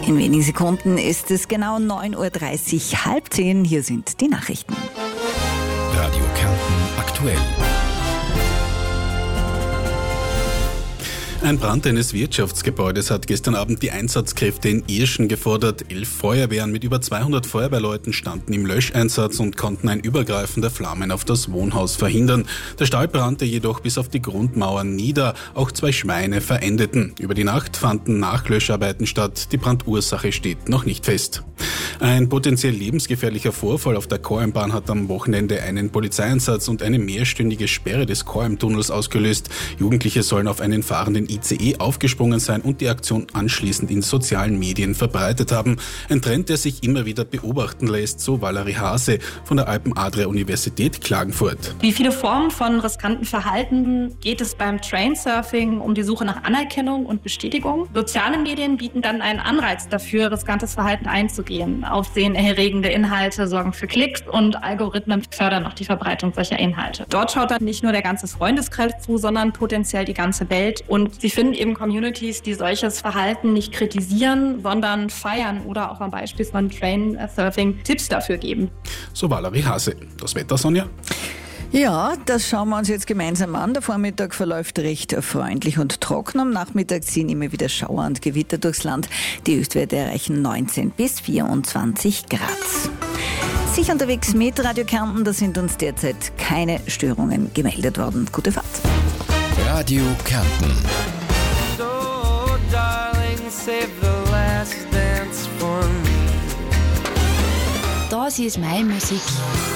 In wenigen Sekunden ist es genau 9.30 Uhr, halb 10. Hier sind die Nachrichten. Radio Kärnten aktuell. Ein Brand eines Wirtschaftsgebäudes hat gestern Abend die Einsatzkräfte in Irschen gefordert. 11 Feuerwehren mit über 200 Feuerwehrleuten standen im Löscheinsatz und konnten ein Übergreifen der Flammen auf das Wohnhaus verhindern. Der Stall brannte jedoch bis auf die Grundmauern nieder. Auch 2 Schweine verendeten. Über die Nacht fanden Nachlöscharbeiten statt. Die Brandursache steht noch nicht fest. Ein potenziell lebensgefährlicher Vorfall auf der Koralmbahn hat am Wochenende einen Polizeieinsatz und eine mehrstündige Sperre des Koralmtunnels ausgelöst. Jugendliche sollen auf einen fahrenden ICE aufgesprungen sein und die Aktion anschließend in sozialen Medien verbreitet haben. Ein Trend, der sich immer wieder beobachten lässt, so Valerie Hase von der Alpen-Adria-Universität Klagenfurt. Wie viele Formen von riskanten Verhalten geht es beim Trainsurfing um die Suche nach Anerkennung und Bestätigung? Soziale Medien bieten dann einen Anreiz dafür, riskantes Verhalten einzugehen. Aufsehenerregende Inhalte sorgen für Klicks und Algorithmen fördern auch die Verbreitung solcher Inhalte. Dort schaut dann nicht nur der ganze Freundeskreis zu, sondern potenziell die ganze Welt. Und sie finden eben Communities, die solches Verhalten nicht kritisieren, sondern feiern oder auch am Beispiel von Trainsurfing Tipps dafür geben. So Valerie Hase. Das Wetter, Sonja? Ja, das schauen wir uns jetzt gemeinsam an. Der Vormittag verläuft recht freundlich und trocken. Am Nachmittag ziehen immer wieder Schauer und Gewitter durchs Land. Die Höchstwerte erreichen 19 bis 24 Grad. Sich unterwegs mit Radio Kärnten, da sind uns derzeit keine Störungen gemeldet worden. Gute Fahrt. Radio Kärnten. So, darling, save the last dance for me. Das ist meine Musik.